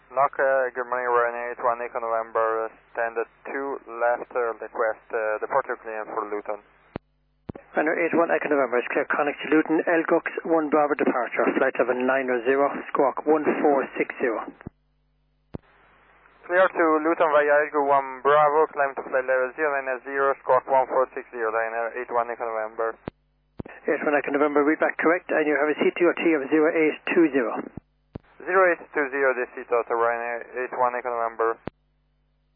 Knock, good morning, Ryanair 81 Echo November, stand at 2 left, request departure clearance for Luton. Ryanair 81 Echo November is clear, connect to Luton, Elgux 1 Bravo departure, flight level 900, squawk 1460. Clear to Luton via Elgux 1 Bravo, climb to flight level 090, squawk 1460, Ryanair 81 Echo November. 81 Echo November, read back correct, and you have a CTOT of 0820. 0820, this is Ryanair 81 Echo November.